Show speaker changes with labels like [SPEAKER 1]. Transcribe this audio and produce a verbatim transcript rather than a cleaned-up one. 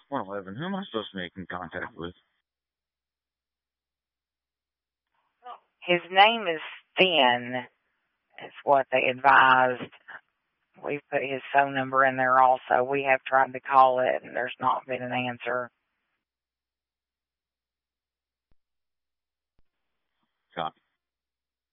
[SPEAKER 1] one eleven. Who am I supposed to make in contact with?
[SPEAKER 2] His name is Finn, is what they advised. We've put his phone number in there also. We have tried to call it, and there's not been an answer.